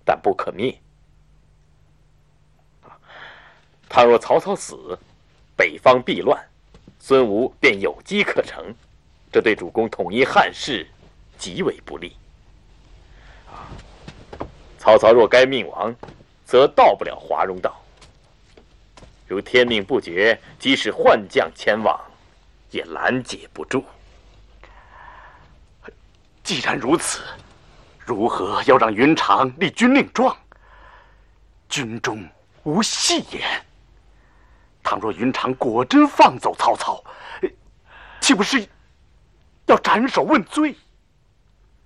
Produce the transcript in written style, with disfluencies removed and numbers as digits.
但不可灭。倘若曹操死，北方必乱，孙吴便有机可乘，这对主公统一汉室极为不利。曹操若该命亡，则到不了华容道。如天命不绝，即使换将前往，也拦截不住。 既然如此，如何要让云长立军令状？军中无戏言。倘若云长果真放走曹操，岂不是要斩首问罪？